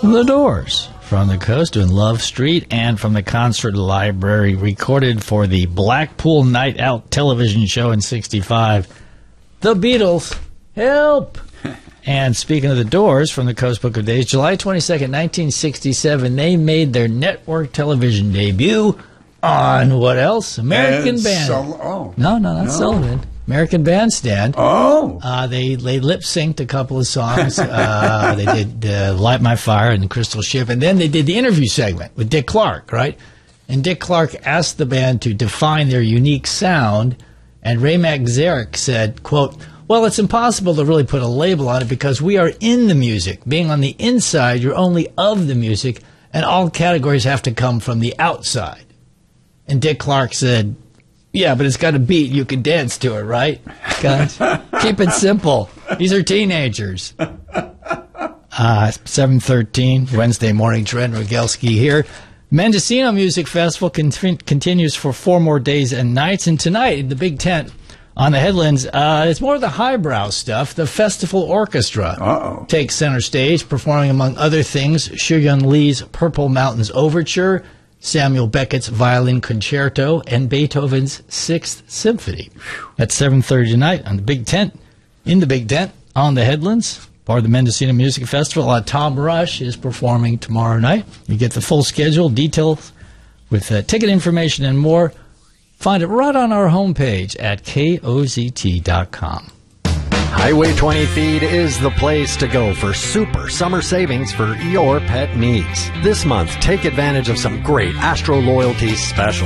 The Doors from the coast doing Love Street, and from the concert library recorded for the Blackpool Night Out television show in 65, The Beatles, Help! And speaking of The Doors from the Coast Book of Days, July 22nd, 1967, they made their network television debut on what else? American Bandstand. No, not Sullivan. American Bandstand. They lip-synced a couple of songs. They did Light My Fire and Crystal Ship. And then they did the interview segment with Dick Clark, right? And Dick Clark asked the band to define their unique sound. And Ray Manzarek said, quote, "Well, it's impossible to really put a label on it because we are in the music. Being on the inside, you're only of the music, and all categories have to come from the outside." And Dick Clark said, "Yeah, but it's got a beat. You can dance to it, right? Guys, keep it simple. These are teenagers." 7:13, Wednesday morning. Trent Rogelski here. Mendocino Music Festival continues for 4 more days and nights. And tonight, in the Big Tent on the Headlands, it's more of the highbrow stuff. The Festival Orchestra takes center stage, performing, among other things, Shu-Yun Lee's Purple Mountains Overture, Samuel Beckett's Violin Concerto, and Beethoven's Sixth Symphony. At 7:30 tonight on the Big Tent, in the Big Tent on the Headlands, part of the Mendocino Music Festival. Tom Rush is performing tomorrow night. You get the full schedule, details with ticket information and more. Find it right on our homepage at KOZT.com. Highway 20 Feed is the place to go for super summer savings for your pet needs. This month, take advantage of some great Astro Loyalty specials.